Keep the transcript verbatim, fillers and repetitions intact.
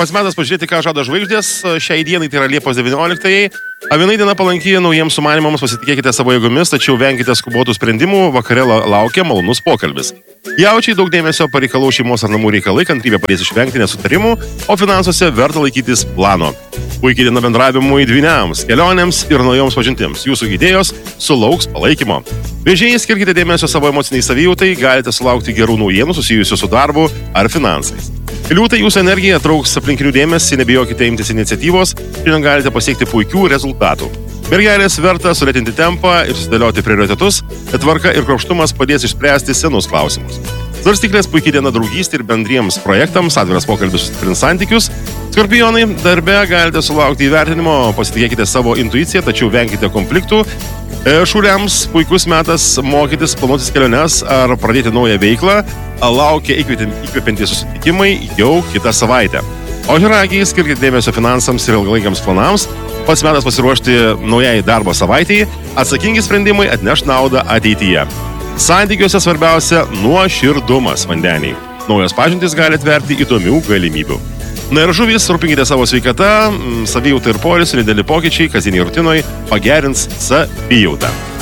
Pats metas pažiūrėti, ką žada žvaigždės. Šiai dienai tai yra Liepos devynioliktajai. Avinai diena palanki naujiems sumanimams, pasitikėkite savo jėgomis, tačiau venkite skubotų sprendimų, vakare laukia malonus pokalbis. Jaučiai daug dėmesio pareikalau šeimos ar namų reikalai, kantrybė padės išvengti nesutarimų, o finansuose verta laikytis plano. Puikiai diena bendravimui dvyniams, kelionėms ir naujoms pažintims. Jūsų idėjos sulauks palaikymo. Vėžiai, skirkite dėmesio savo emociniai savijautai, galite sulaukti gerų naujienų susijusių su darbu ar finansais. Liūtai, jūsų energija trauks aplinkinių dėmesį, nebijokite imtis iniciatyvos, šiandien galite pasiekti puikių rezultatų. Mergelės verta sulėtinti tempą ir susidėlioti prioritetus, bet tvarka ir kruopštumas padės išspręsti senus klausimus. Svarstyklės puikiai diena draugystė ir bendriems projektams, atviras pokalbis sustiprins santykius. Skorpionai, darbe galite sulaukti įvertinimo, pasitikėkite savo intuiciją, tačiau venkite konfliktų. Šūliams puikus metas mokytis, planuotis keliones ar pradėti naują veiklą. Laukia įkvepiantys susitikimai jau kitą savaitę. O žiragiai, skirkite dėmesio finansams ir ilgalaikiams planams. Pats metas pasiruošti naujai darbo savaitėjai. Atsakingi sprendimai atneš naudą ateityje. Santykiuose svarbiausia nuoširdumas vandeniai. Naujos pažintys gali atverti įdomių galimybių. Na ir žuvys, rūpinkite savo sveikatą, savijautą ir poilsį, nedėli pokyčiai kasdienėje rutinoje pagerins savijautą.